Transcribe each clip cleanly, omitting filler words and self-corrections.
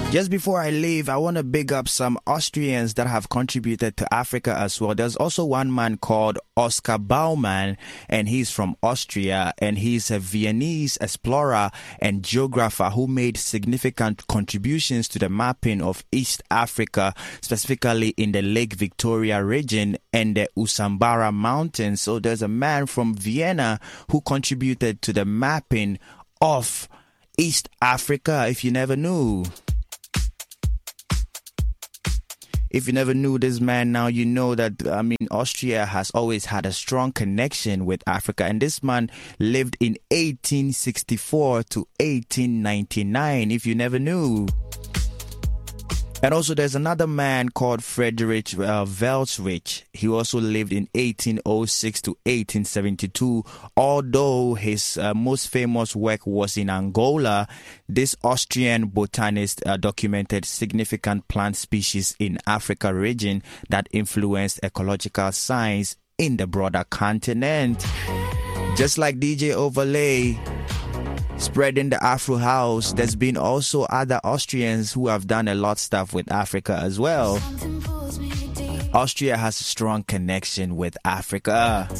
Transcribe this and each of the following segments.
Just before I leave, I want to big up some Austrians that have contributed to Africa as well. There's also one man called Oscar Baumann, and he's from Austria, and he's a Viennese explorer and geographer who made significant contributions to the mapping of East Africa, specifically in the Lake Victoria region and the Usambara Mountains. So there's a man from Vienna who contributed to the mapping of East Africa, if you never knew. If you never knew this man, now you know that, Austria has always had a strong connection with Africa. And this man lived in 1864 to 1899, if you never knew. And also there's another man called Frederick Weltrich. He also lived in 1806 to 1872. Although his most famous work was in Angola, this Austrian botanist documented significant plant species in Africa region that influenced ecological science in the broader continent. Just like DJ Overlay spreading the Afro house, there's been also other Austrians who have done a lot of stuff with Africa as well. Austria has a strong connection with Africa.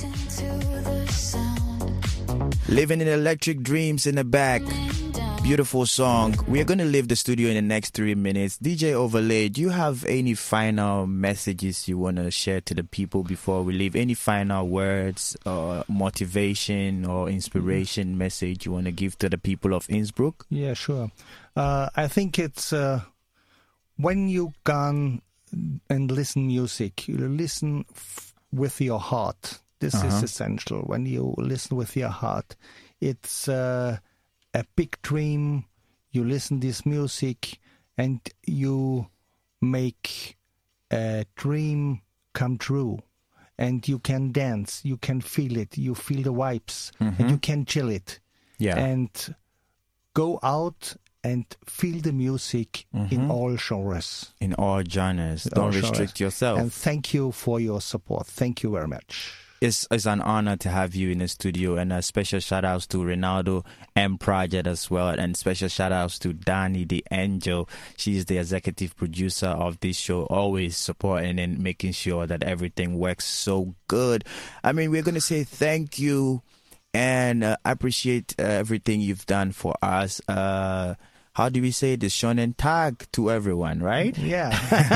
Living in Electric Dreams in the back. Beautiful song. We are going to leave the studio in the next 3 minutes. DJ Overlay, do you have any final messages you want to share to the people before we leave? Any final words or motivation or inspiration message you want to give to the people of Innsbruck? Yeah, sure. I think it's when you can and listen music, you listen with your heart. This is essential. When you listen with your heart, it's a big dream. You listen this music and you make a dream come true. And you can dance, you can feel it, you feel the vibes, and you can chill it. Yeah. And go out and feel the music in all genres. In all genres. Don't restrict yourself. And thank you for your support. Thank you very much. It's an honor to have you in the studio, and a special shout outs to Ronaldo M Project as well, and special shout outs to Danny the Angel. She's the executive producer of this show, always supporting and making sure that everything works so good. We're going to say thank you and appreciate everything you've done for us. How do we say this? Shonen tag to everyone, right? Yeah.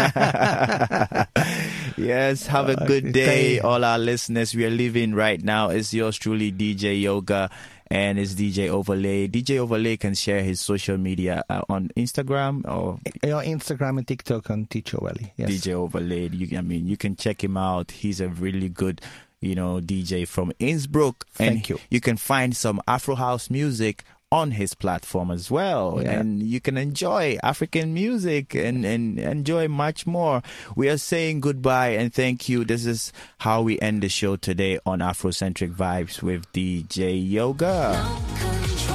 Yes, have a good day, all our listeners. We are leaving right now. It's yours truly, DJ Yoga, and it's DJ Overlay. DJ Overlay can share his social media on Instagram or Instagram and TikTok on DJ Overlay. Yes. DJ Overlay. You can check him out. He's a really good, DJ from Innsbruck. Thank you. You can find some Afro house music on his platform as well, and you can enjoy African music and enjoy much more. We are saying goodbye and thank you. This is how we end the show today on Afrocentric Vibes with DJ Yoga.